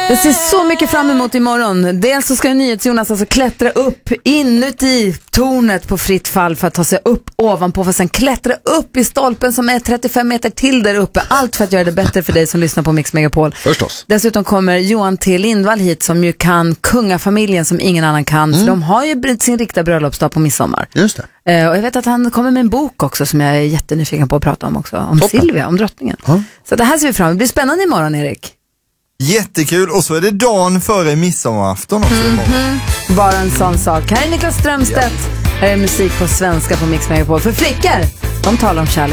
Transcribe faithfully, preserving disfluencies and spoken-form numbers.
Jag ser så mycket fram emot imorgon. Dels så ska NyhetsJonas alltså klättra upp inuti tornet på fritt fall för att ta sig upp ovanpå, för sen klättra upp i stolpen som är trettiofem meter till där uppe. Allt för att göra det bättre för dig som lyssnar på Mix Megapol. Förstås. Dessutom kommer Johan T. Lindvall hit som ju kan kungafamiljen som ingen annan kan. Mm. För de har ju sin riktiga bröllopsdag på midsommar. Just det. Uh, och jag vet att han kommer med en bok också som jag är jättenyfiken på att prata om också. Om Toppen. Silvia, om drottningen. Ja. Så det här ser vi fram emot. Det blir spännande imorgon, Erik. Jättekul, och så är det dagen före midsommarafton också mm-hmm. imorgon. Bara en sån sak. Här är Niklas Strömstedt. Ja. Här är musik på svenska på Mix Megapol. För flickor, de talar om kärlek.